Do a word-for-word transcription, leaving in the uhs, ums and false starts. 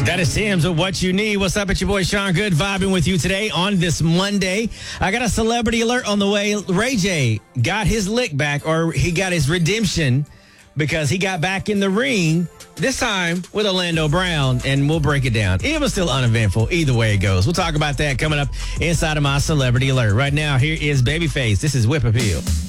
That is Tim's with What You Need. What's up? It's your boy Sean Good vibing with you today on this Monday. I got a celebrity alert on the way. Ray J got his lick back, or he got his redemption, because he got back in the ring, this time with Orlando Brown, and we'll break it down. It was still uneventful. Either way it goes. We'll talk about that coming up inside of my celebrity alert. Right now, here is Babyface. This is Whip Appeal.